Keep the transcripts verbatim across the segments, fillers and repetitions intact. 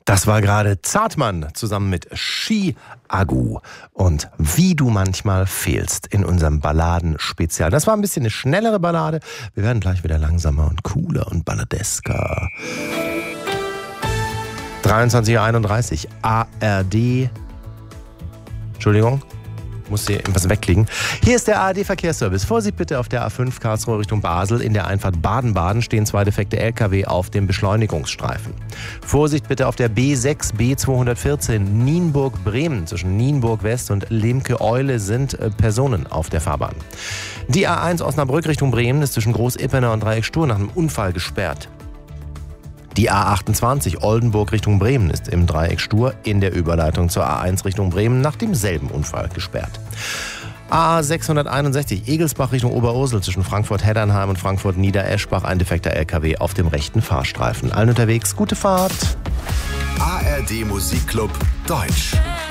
Das war gerade Zartmann zusammen mit Ski-Agu und Wie du manchmal fehlst in unserem Balladen-Spezial. Das war ein bisschen eine schnellere Ballade. Wir werden gleich wieder langsamer und cooler und balladesker. dreiundzwanzig Uhr einunddreißig, A R D. Entschuldigung. Muss hier irgendwas wegklicken. Hier ist der A R D-Verkehrsservice. Vorsicht bitte auf der A fünf Karlsruhe Richtung Basel. In der Einfahrt Baden-Baden stehen zwei defekte L K W auf dem Beschleunigungsstreifen. Vorsicht bitte auf der B sechs B zweihundertvierzehn Nienburg-Bremen. Zwischen Nienburg-West und Lemke-Eule sind äh, Personen auf der Fahrbahn. Die A eins Osnabrück Richtung Bremen ist zwischen Groß-Ippener und Dreieck-Stur nach einem Unfall gesperrt. Die A achtundzwanzig Oldenburg Richtung Bremen ist im Dreieck Stur in der Überleitung zur A eins Richtung Bremen nach demselben Unfall gesperrt. A sechshunderteinundsechzig Egelsbach Richtung Oberursel zwischen Frankfurt-Heddernheim und Frankfurt-Niedereschbach ein defekter L K W auf dem rechten Fahrstreifen. Allen unterwegs, gute Fahrt. A R D Musikclub Deutsch.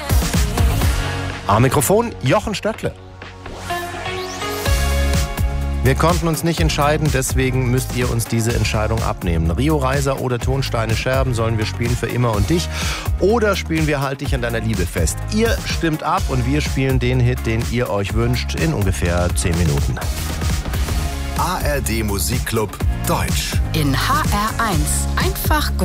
Am Mikrofon Jochen Stöckle. Wir konnten uns nicht entscheiden, deswegen müsst ihr uns diese Entscheidung abnehmen. Rio Reiser oder Tonsteine Scherben, sollen wir spielen für immer und dich? Oder spielen wir Halt dich an deiner Liebe fest? Ihr stimmt ab und wir spielen den Hit, den ihr euch wünscht, in ungefähr zehn Minuten. A R D Musikclub Deutsch. In H R eins. Einfach gut.